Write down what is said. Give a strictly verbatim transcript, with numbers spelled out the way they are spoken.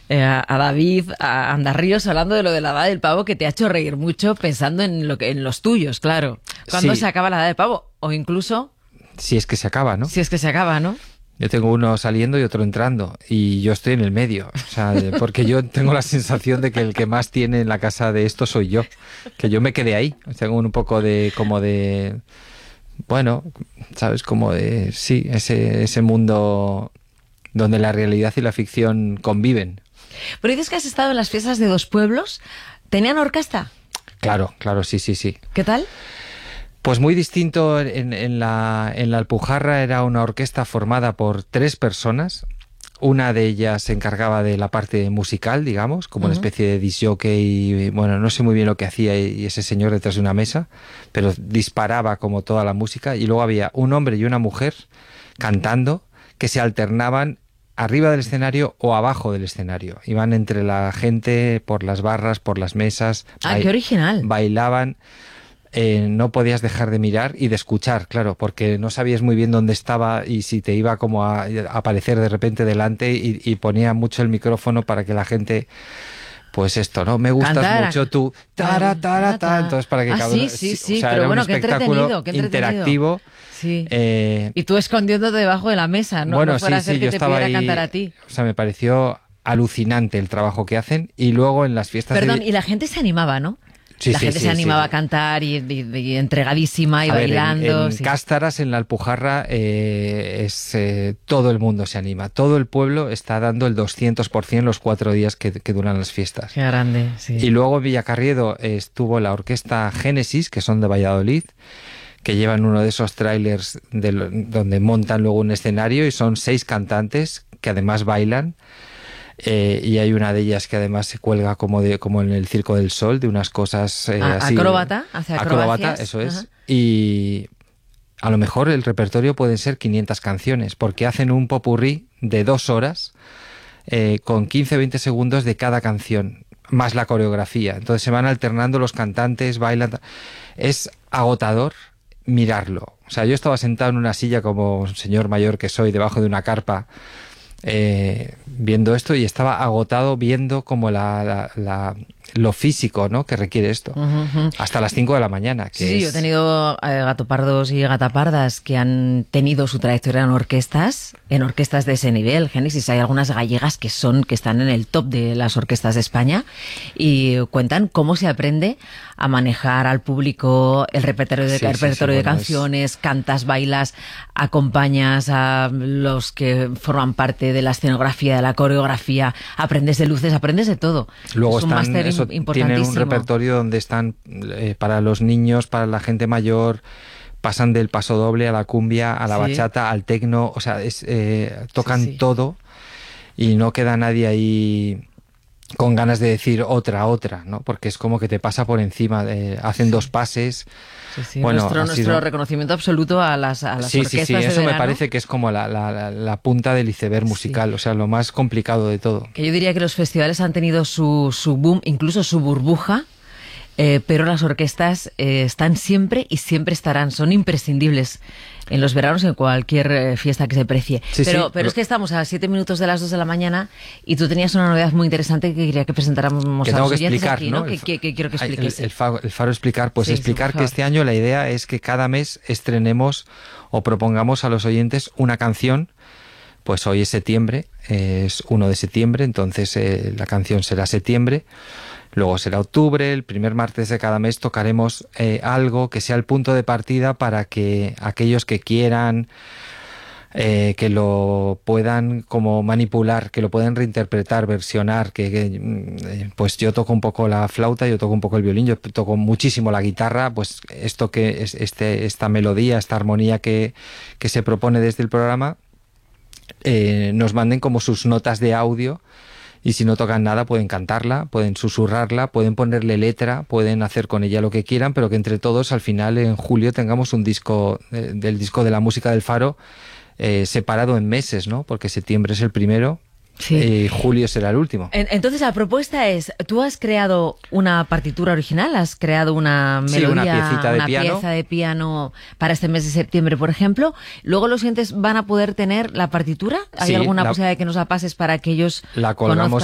eh, a David, a Andarríos, hablando de lo de la edad del pavo, que te ha hecho reír mucho pensando en lo que en los tuyos, claro. ¿Cuándo Sí. se acaba la edad del pavo? O incluso, Si es que se acaba, ¿no? si es que se acaba, ¿no? Yo tengo uno saliendo y otro entrando y yo estoy en el medio, o sea, porque yo tengo la sensación de que el que más tiene en la casa de esto soy yo, que yo me quedé ahí, tengo un poco de, como de, bueno, sabes, como de, sí, ese, ese mundo donde la realidad y la ficción conviven. Pero dices que has estado en las fiestas de Dos Pueblos. ¿Tenían orquesta? Claro, claro, sí, sí, sí. ¿Qué tal? Pues muy distinto. En, en, la, en la Alpujarra era una orquesta formada por tres personas. Una de ellas se encargaba de la parte musical, digamos, como Uh-huh. una especie de disc jockey, y bueno, no sé muy bien lo que hacía y ese señor detrás de una mesa, pero disparaba como toda la música. Y luego había un hombre y una mujer cantando que se alternaban arriba del escenario o abajo del escenario. Iban entre la gente, por las barras, por las mesas. Ah, qué original. Bailaban. Eh, no podías dejar de mirar y de escuchar, claro, porque no sabías muy bien dónde estaba y si te iba como a, a aparecer de repente delante y, y ponía mucho el micrófono para que la gente, pues esto, ¿no? Me gustas Cantara. mucho tú, tara, tara, ta, entonces para que Ah, cada sí, uno- sí, sí, o sea, pero era bueno, un qué espectáculo entretenido, qué entretenido. interactivo. Sí. Eh, Y tú escondiéndote debajo de la mesa, ¿no? bueno, no fuera sí, a ser sí, que yo te estaba pudiera ahí, cantar a ti. o sea, me pareció alucinante el trabajo que hacen y luego en las fiestas Perdón, de... y la gente se animaba, ¿no? Sí, la sí, gente sí, se animaba sí. a cantar y, y- y entregadísima y A ver, en- bailando. en, sí. Cástaras, en la Alpujarra, eh, es, eh, todo el mundo se anima. Todo el pueblo está dando el doscientos por ciento los cuatro días que, que duran las fiestas. Qué grande, sí. Y luego en Villacarriedo eh, estuvo la orquesta Génesis, que son de Valladolid, que llevan uno de esos trailers de lo- donde montan luego un escenario y son seis cantantes que además bailan. Eh, y hay una de ellas que además se cuelga como de como en el Circo del Sol, de unas cosas eh, A- así. acróbata, hace Acróbata, acrobacias. eso es. Ajá. Y a lo mejor el repertorio pueden ser quinientas canciones, porque hacen un popurrí de dos horas eh, con quince a veinte segundos de cada canción, más la coreografía. Entonces se van alternando los cantantes, bailan. Es agotador mirarlo. O sea, yo estaba sentado en una silla como un señor mayor que soy, debajo de una carpa, eh, viendo esto y estaba agotado viendo como la, la, la, lo físico, ¿no?, que requiere esto. Ujú, ujú. Hasta las cinco de la mañana. Que Sí, sí, es... yo he tenido eh, gatopardos y gatapardas que han tenido su trayectoria en orquestas, en orquestas de ese nivel. Génesis, hay algunas gallegas que son, que están en el top de las orquestas de España y cuentan cómo se aprende a manejar al público el repertorio de, Sí, el sí, sí, repertorio de bueno, canciones, es... cantas, bailas, acompañas a los que forman parte de la escenografía, de la coreografía, aprendes de luces, aprendes de todo. Luego es un están, máster eso, importantísimo. tienen un repertorio donde están eh, para los niños, para la gente mayor, pasan del paso doble a la cumbia, a la Sí. bachata, al tecno, o sea, es, eh, tocan Sí, sí. todo y no queda nadie ahí con ganas de decir otra, otra, ¿no? Porque es como que te pasa por encima, de, hacen Sí. dos pases. Sí, sí, Bueno, nuestro, ha nuestro sido... reconocimiento absoluto a las, a las sí, orquestas sí, sí, de eso me verano. parece que es como la, la, la, la punta del iceberg musical, Sí. o sea, lo más complicado de todo. Que yo diría que los festivales han tenido su, su boom, incluso su burbuja, eh, pero las orquestas eh, están siempre y siempre estarán, son imprescindibles en los veranos, en cualquier eh, fiesta que se precie. Sí, pero sí, pero lo... es que estamos a siete minutos de las dos de la mañana y tú tenías una novedad muy interesante que quería que presentáramos que a tengo los que oyentes explicar, aquí, ¿no? ¿no? Que, que, que quiero que expliques. El, el, faro, el faro explicar, pues sí, explicar sí, que este año la idea es que cada mes estrenemos o propongamos a los oyentes una canción. Pues hoy es septiembre, es uno de septiembre, entonces eh, la canción será septiembre. Luego será octubre, el primer martes de cada mes tocaremos eh, algo que sea el punto de partida para que aquellos que quieran, eh, que lo puedan como manipular, que lo puedan reinterpretar, versionar, que, que eh, pues yo toco un poco la flauta, yo toco un poco el violín, yo toco muchísimo la guitarra, pues esto que es este, esta melodía, esta armonía que, que se propone desde el programa, eh, nos manden como sus notas de audio. Y si no tocan nada, pueden cantarla, pueden susurrarla, pueden ponerle letra, pueden hacer con ella lo que quieran, pero que entre todos, al final, en julio, tengamos un disco eh, del disco de la música del Faro eh, separado en meses, ¿no? Porque septiembre es el primero. Sí. Y julio será el último. Entonces la propuesta es, tú has creado una partitura original, has creado una melodía, sí, una piecita de una piano. pieza de piano para este mes de septiembre, por ejemplo. Luego los oyentes van a poder tener la partitura. ¿Hay sí, alguna la, posibilidad de que nos la pases para que ellos la colgamos conozcan